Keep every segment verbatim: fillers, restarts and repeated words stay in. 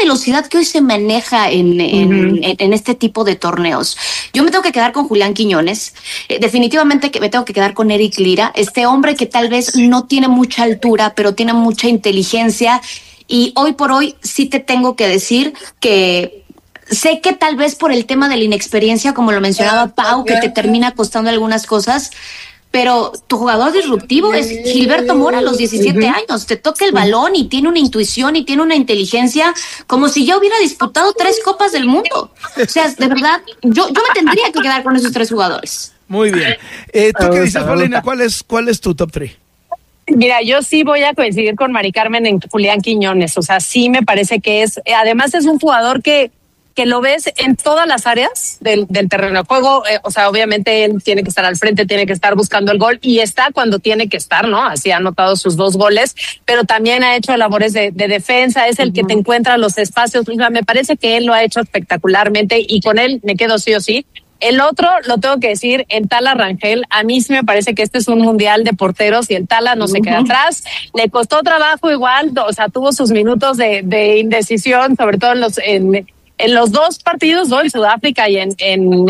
velocidad que hoy se maneja en, en, uh-huh. en, en este tipo de torneos. Yo me tengo que quedar con Julián Quiñones, eh, definitivamente que me tengo que quedar con Eric Lira, este hombre que tal vez no tiene mucha altura, pero tiene mucha inteligencia, y hoy por hoy sí te tengo que decir que sé que tal vez por el tema de la inexperiencia, como lo mencionaba Pau, que te termina costando algunas cosas, pero tu jugador disruptivo es Gilberto Mora a los diecisiete uh-huh. años. Te toca el balón y tiene una intuición y tiene una inteligencia como si yo hubiera disputado tres Copas del Mundo. O sea, de verdad, yo, yo me tendría que quedar con esos tres jugadores. Muy bien. Eh, ¿Tú qué dices, Paulina? ¿Cuál es, cuál es tu top tres? Mira, yo sí voy a coincidir con Mari Carmen en Julián Quiñones. O sea, sí me parece que es, además es un jugador que que lo ves en todas las áreas del, del terreno de juego, eh, o sea, obviamente él tiene que estar al frente, tiene que estar buscando el gol, y está cuando tiene que estar, ¿no? Así ha anotado sus dos goles, pero también ha hecho labores de, de defensa, es el uh-huh. que te encuentra los espacios. O sea, me parece que él lo ha hecho espectacularmente, y con él me quedo sí o sí. El otro, lo tengo que decir, en Tala Rangel, a mí sí me parece que este es un mundial de porteros y el Tala no uh-huh. se queda atrás. Le costó trabajo igual, o sea, tuvo sus minutos de, de indecisión, sobre todo en los... En, en los dos partidos, ¿no? En Sudáfrica y en, en,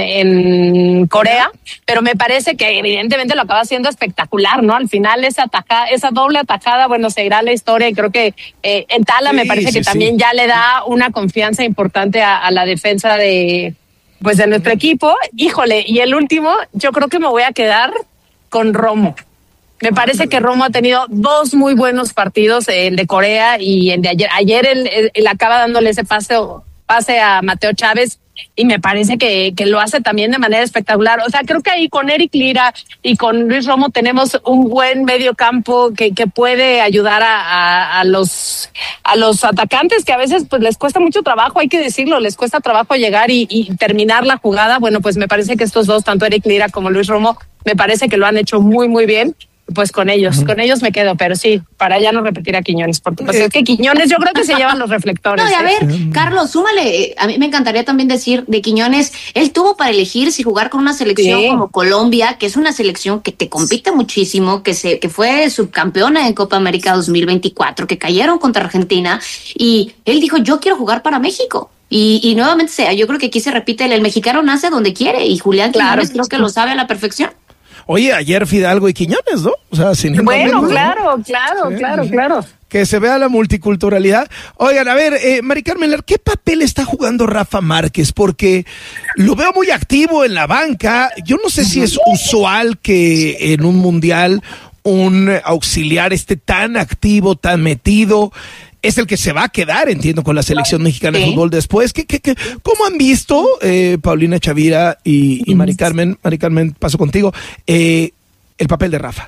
en Corea, pero me parece que evidentemente lo acaba haciendo espectacular, ¿no? Al final esa ataca, esa doble atacada, bueno, se irá a la historia, y creo que eh, en Tala sí, me parece sí, que sí. también ya le da una confianza importante a, a la defensa de, pues, de nuestro equipo. Híjole, y el último, yo creo que me voy a quedar con Romo. Me parece que Romo ha tenido dos muy buenos partidos, el de Corea y el de ayer. Ayer él, él, él acaba dándole ese pase pase a Mateo Chávez, y me parece que, que lo hace también de manera espectacular. O sea, creo que ahí con Eric Lira y con Luis Romo tenemos un buen medio campo que, que puede ayudar a, a, a los a los atacantes, que a veces pues les cuesta mucho trabajo, hay que decirlo, les cuesta trabajo llegar y, y terminar la jugada. Bueno, pues me parece que estos dos, tanto Eric Lira como Luis Romo, me parece que lo han hecho muy, muy bien. Pues con ellos, uh-huh. con ellos me quedo, pero sí, para ya no repetir a Quiñones, porque pues, es que Quiñones yo creo que se llevan los reflectores. No, y a ver, ¿eh? Carlos, súmale, a mí me encantaría también decir de Quiñones, él tuvo para elegir si jugar con una selección sí. como Colombia, que es una selección que te compite muchísimo, que se que fue subcampeona en Copa América dos mil veinticuatro, que cayeron contra Argentina, y él dijo, yo quiero jugar para México. Y, y nuevamente, sea, yo creo que aquí se repite, el, el mexicano nace donde quiere, y Julián claro. Quiñones creo que lo sabe a la perfección. Oye, ayer Fidalgo y Quiñones, ¿no? O sea, sin Bueno, momento, claro, ¿no? claro, sí, claro, sí. claro. Que se vea la multiculturalidad. Oigan, a ver, eh, Mari Carmen, ¿qué papel está jugando Rafa Márquez? Porque lo veo muy activo en la banca. Yo no sé si es usual que en un mundial un auxiliar esté tan activo, tan metido. Es el que se va a quedar, entiendo, con la selección mexicana de fútbol después. ¿Qué, qué, qué, ¿Cómo han visto, eh, Paulina Chavira y, y Mari Carmen, Mari Carmen, paso contigo, eh, el papel de Rafa?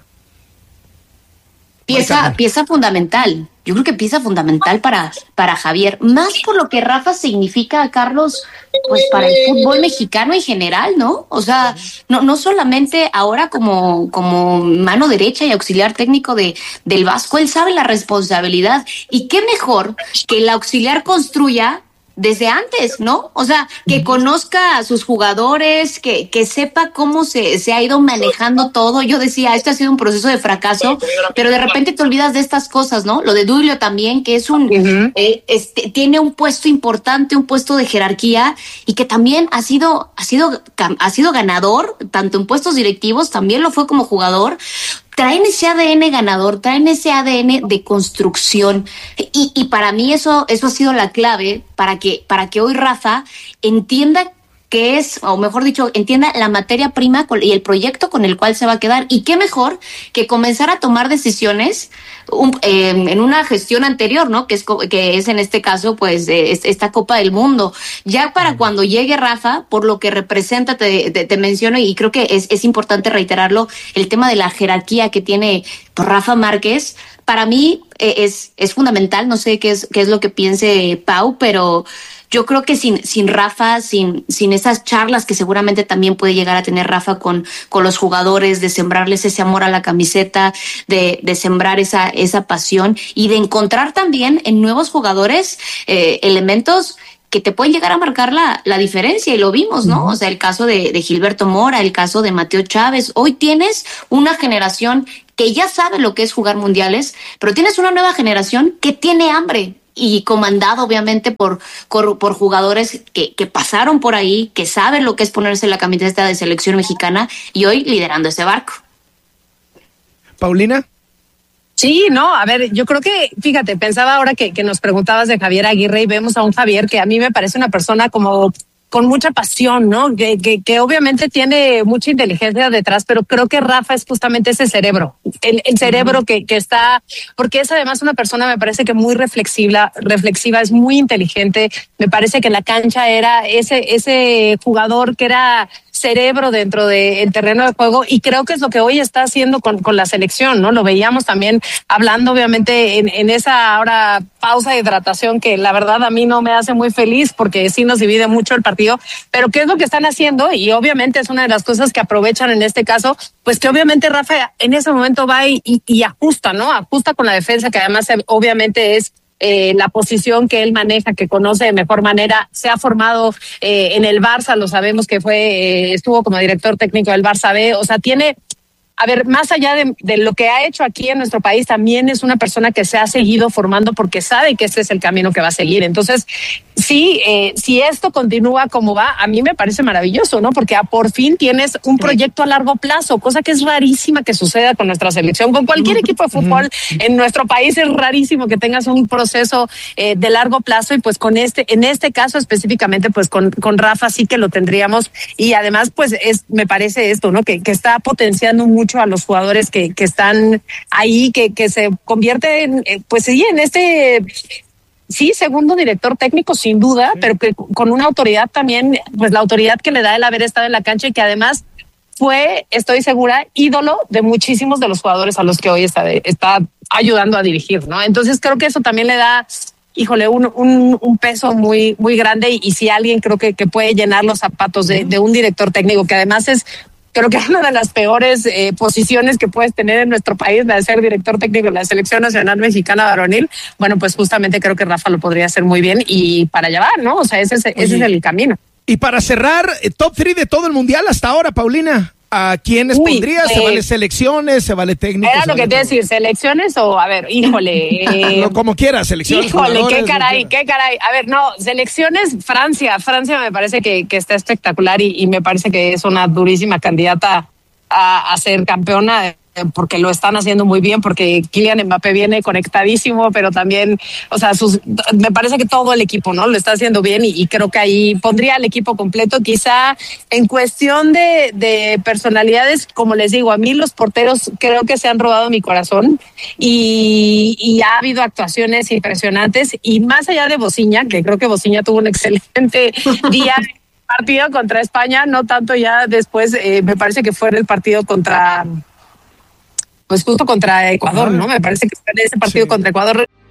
Pieza, pieza fundamental. Yo creo que pieza fundamental para, para Javier. Más por lo que Rafa significa a Carlos, pues para el fútbol mexicano en general, ¿no? O sea, no, no solamente ahora como, como mano derecha y auxiliar técnico de, del Vasco, él sabe la responsabilidad. Y qué mejor que el auxiliar construya desde antes, ¿no? O sea, que conozca a sus jugadores, que, que sepa cómo se, se ha ido manejando todo. Yo decía, esto ha sido un proceso de fracaso, pero de repente te olvidas de estas cosas, ¿no? Lo de Duilio también, que es un, uh-huh. eh, este, tiene un puesto importante, un puesto de jerarquía, y que también ha sido, ha sido, ha sido ganador, tanto en puestos directivos, también lo fue como jugador. Traen ese A D N ganador, traen ese A D N de construcción, y, y para mí eso, eso ha sido la clave para que, para que hoy Rafa entienda qué es, o mejor dicho, entienda la materia prima y el proyecto con el cual se va a quedar. Y qué mejor que comenzar a tomar decisiones un, eh, en una gestión anterior, ¿no? Que es, que es en este caso, pues, eh, esta Copa del Mundo. Ya para cuando llegue Rafa, por lo que representa, te, te, te menciono, y creo que es, es importante reiterarlo, el tema de la jerarquía que tiene pues, Rafa Márquez, para mí eh, es, es fundamental. No sé qué es, qué es lo que piense Pau, pero yo creo que sin, sin Rafa, sin, sin esas charlas que seguramente también puede llegar a tener Rafa con, con los jugadores, de sembrarles ese amor a la camiseta, de, de sembrar esa, esa pasión, y de encontrar también en nuevos jugadores eh, elementos que te pueden llegar a marcar la, la diferencia, y lo vimos, ¿no? Uh-huh. O sea, el caso de, de Gilberto Mora, el caso de Mateo Chávez. Hoy tienes una generación que ya sabe lo que es jugar mundiales, pero tienes una nueva generación que tiene hambre. y comandado obviamente por, por, por jugadores que, que pasaron por ahí, que saben lo que es ponerse la camiseta de selección mexicana y hoy liderando ese barco. Paulina. Sí, no, a ver, yo creo que, fíjate, pensaba ahora que, que nos preguntabas de Javier Aguirre y vemos a un Javier que a mí me parece una persona como con mucha pasión, ¿no? Que, que, que obviamente tiene mucha inteligencia detrás, pero creo que Rafa es justamente ese cerebro, el, el cerebro que, que está, porque es además una persona, me parece que muy reflexiva, reflexiva, es muy inteligente, me parece que en la cancha era ese, ese jugador que era cerebro dentro del terreno de juego y creo que es lo que hoy está haciendo con, con la selección, ¿no? Lo veíamos también hablando obviamente en, en esa ahora pausa de hidratación que la verdad a mí no me hace muy feliz porque sí nos divide mucho el partido, pero ¿qué es lo que están haciendo? Y obviamente es una de las cosas que aprovechan en este caso, pues que obviamente Rafa en ese momento va y, y, y ajusta, ¿no? Ajusta con la defensa que además obviamente es Eh, la posición que él maneja, que conoce de mejor manera, se ha formado eh, en el Barça, lo sabemos que fue, eh, estuvo como director técnico del Barça B, o sea, tiene, a ver, más allá de, de lo que ha hecho aquí en nuestro país, también es una persona que se ha seguido formando porque sabe que este es el camino que va a seguir. Entonces, sí, eh, si esto continúa como va, a mí me parece maravilloso, ¿no? Porque a por fin tienes un proyecto a largo plazo, cosa que es rarísima que suceda con nuestra selección, con cualquier equipo de fútbol en nuestro país es rarísimo que tengas un proceso eh, de largo plazo y pues con este, en este caso específicamente, pues con, con Rafa sí que lo tendríamos y además pues es, me parece esto, ¿no? Que, que está potenciando mucho a los jugadores que, que están ahí, que, que se convierte en, pues sí, en este... Sí, segundo director técnico, sin duda, sí. Pero que con una autoridad también, pues la autoridad que le da el haber estado en la cancha y que además fue, estoy segura, ídolo de muchísimos de los jugadores a los que hoy está, está ayudando a dirigir, ¿no? Entonces creo que eso también le da, híjole, un, un, un peso muy, muy grande y, y si alguien creo que, que puede llenar los zapatos de, de un director técnico, que además es... Creo que es una de las peores eh, posiciones que puedes tener en nuestro país, la de ser director técnico de la Selección Nacional Mexicana Varonil. Bueno, pues justamente creo que Rafa lo podría hacer muy bien y para llevar, ¿no? O sea, ese es, ese es el camino. Y para cerrar, top tres de todo el mundial hasta ahora, Paulina. ¿A quiénes Uy, pondrías? eh, ¿Se vale selecciones? ¿Se vale técnicos? Era lo que te iba a decir, ¿selecciones o, a ver, híjole? Eh, no, como quieras, selecciones. Híjole, qué caray, qué caray. A ver, no, selecciones, Francia. Francia me parece que, que está espectacular y, y me parece que es una durísima candidata a, a ser campeona, porque lo están haciendo muy bien, porque Kylian Mbappé viene conectadísimo, pero también, o sea, sus, me parece que todo el equipo, ¿no? Lo está haciendo bien y, y creo que ahí pondría al equipo completo. Quizá en cuestión de, de personalidades, como les digo, a mí los porteros creo que se han robado mi corazón y, y ha habido actuaciones impresionantes y más allá de Bociña, que creo que Bociña tuvo un excelente día partido contra España, no tanto ya después, eh, me parece que fue el partido contra... Pues justo contra Ecuador, ¿no? Me parece que fue ese partido sí. contra Ecuador